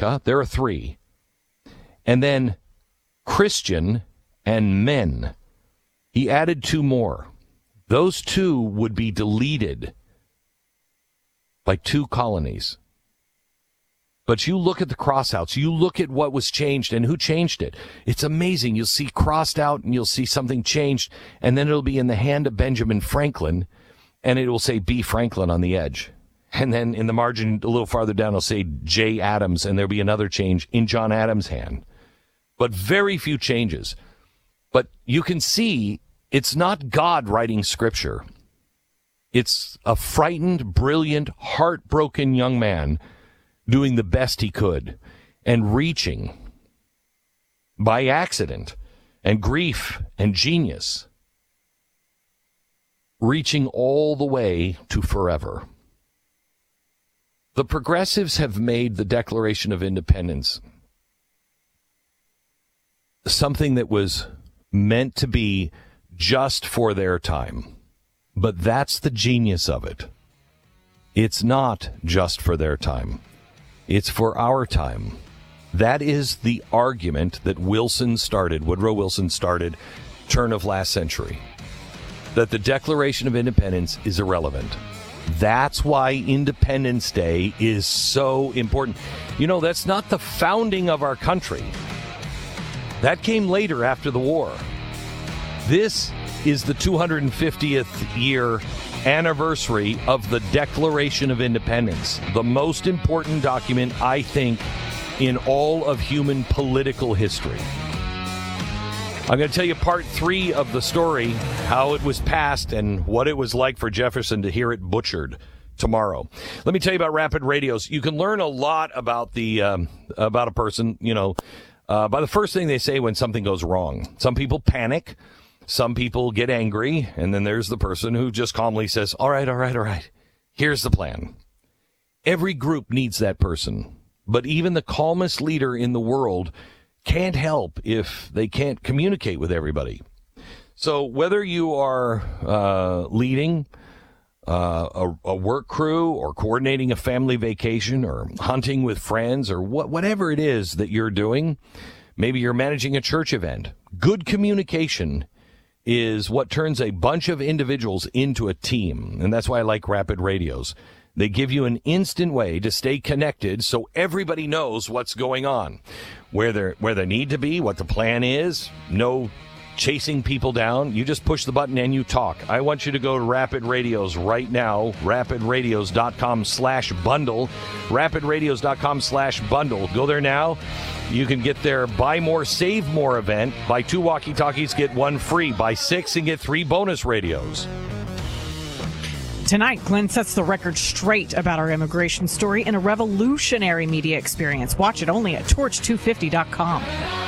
America. There are 3. And then Christian and men. He added 2 more. Those 2 would be deleted by 2 colonies. But you look at the crossouts, you look at what was changed and who changed it. It's amazing. You'll see crossed out and you'll see something changed, and then it'll be in the hand of Benjamin Franklin, and it will say B. Franklin on the edge. And then in the margin a little farther down, it'll say J. Adams, and there'll be another change in John Adams' hand. But very few changes. But you can see it's not God writing scripture. It's a frightened, brilliant, heartbroken young man doing the best he could and reaching by accident and grief and genius, reaching all the way to forever. The progressives have made the Declaration of Independence something that was meant to be just for their time. But that's the genius of it. It's not just for their time. It's for our time. That is the argument that Woodrow Wilson started, turn of last century, that the Declaration of Independence is irrelevant. That's why Independence Day is so important. You know, that's not the founding of our country. That came later after the war. This is the 250th year anniversary of the Declaration of Independence, the most important document, I think, in all of human political history. I'm going to tell you part 3 of the story, how it was passed and what it was like for Jefferson to hear it butchered tomorrow. Let me tell you about Rapid Radios. You can learn a lot about about a person, by the first thing they say when something goes wrong. Some people panic. Some people get angry, and then there's the person who just calmly says, all right. Here's the plan. Every group needs that person, but even the calmest leader in the world can't help if they can't communicate with everybody. So whether you are leading a work crew or coordinating a family vacation or hunting with friends or whatever it is that you're doing, maybe you're managing a church event, good communication is what turns a bunch of individuals into a team. And that's why I like Rapid Radios. They give you an instant way to stay connected so everybody knows what's going on, where they need to be, what the plan is. No chasing people down. You just push the button and you talk. I want you to go to Rapid Radios right now, rapidradios.com/bundle, rapidradios.com/bundle. Go there now. You can get their Buy More, Save More event. Buy 2 walkie-talkies, get 1 free. Buy 6 and get 3 bonus radios. Tonight, Glenn sets the record straight about our immigration story in a revolutionary media experience. Watch it only at torch250.com.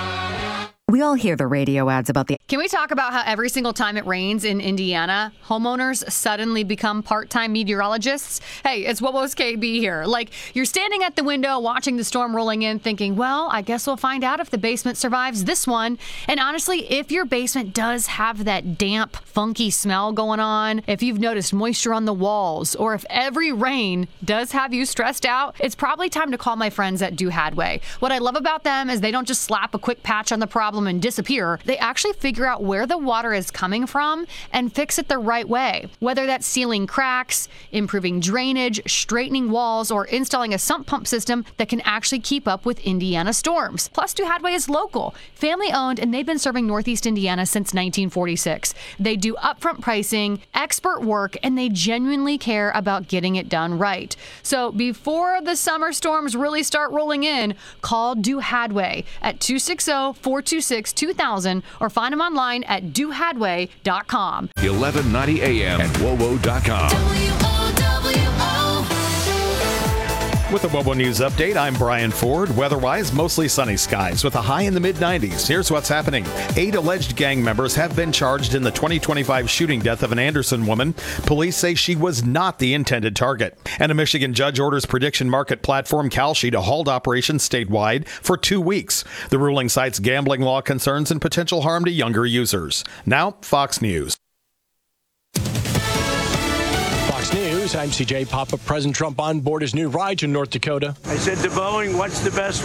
We all hear the radio ads about the... Can we talk about how every single time it rains in Indiana, homeowners suddenly become part-time meteorologists? Hey, it's what was KB here. Like, you're standing at the window watching the storm rolling in thinking, well, I guess we'll find out if the basement survives this one. And honestly, if your basement does have that damp, funky smell going on, if you've noticed moisture on the walls, or if every rain does have you stressed out, it's probably time to call my friends at Do Hadway. What I love about them is they don't just slap a quick patch on the problem and disappear. They actually figure out where the water is coming from and fix it the right way. Whether that's sealing cracks, improving drainage, straightening walls, or installing a sump pump system that can actually keep up with Indiana storms. Plus, Do Hadway is local, family owned, and they've been serving Northeast Indiana since 1946. They do upfront pricing, expert work, and they genuinely care about getting it done right. So before the summer storms really start rolling in, call Do Hadway at 260-426-2000 or find them online at dohadway.com. 1190 AM and WOWO.com. With the WOWO News Update, I'm Brian Ford. Weather-wise, mostly sunny skies with a high in the mid-90s. Here's what's happening. 8 alleged gang members have been charged in the 2025 shooting death of an Anderson woman. Police say she was not the intended target. And a Michigan judge orders prediction market platform Kalshi to halt operations statewide for 2 weeks. The ruling cites gambling law concerns and potential harm to younger users. Now, Fox News. News, I'm CJ. Pop-up President Trump on board his new ride to North Dakota. I said to Boeing, what's the best